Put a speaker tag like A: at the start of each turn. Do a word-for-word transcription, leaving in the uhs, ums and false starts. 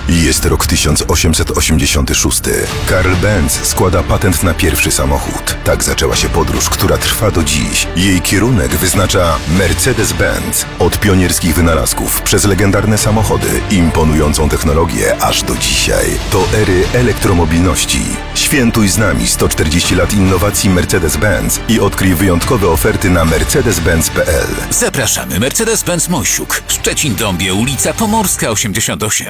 A: Jest rok tysiąc osiemset osiemdziesiąty szósty. Karl Benz składa patent na pierwszy samochód. Tak zaczęła się podróż, która trwa do dziś. Jej kierunek wyznacza Mercedes-Benz. Od pionierskich wynalazków przez legendarne samochody, imponującą technologię aż do dzisiaj. To ery elektromobilności. Świętuj z nami sto czterdzieści lat innowacji Mercedes-Benz i odkryj wyjątkowe oferty na mercedes benz kropka p l.
B: Zapraszamy. Mercedes-Benz Mosiuk. Szczecin-Dąbie, ulica Pomorska osiemdziesiąt osiem.